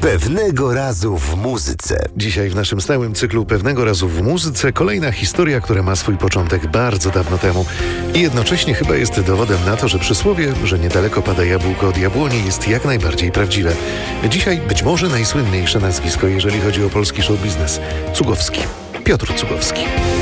Pewnego razu w muzyce. Dzisiaj w naszym stałym cyklu Pewnego razu w muzyce kolejna historia, która ma swój początek bardzo dawno temu i jednocześnie chyba jest dowodem na to, że przysłowie, że niedaleko pada jabłko od jabłoni, jest jak najbardziej prawdziwe. Dzisiaj być może najsłynniejsze nazwisko, jeżeli chodzi o polski show biznes. Cugowski. Piotr Cugowski.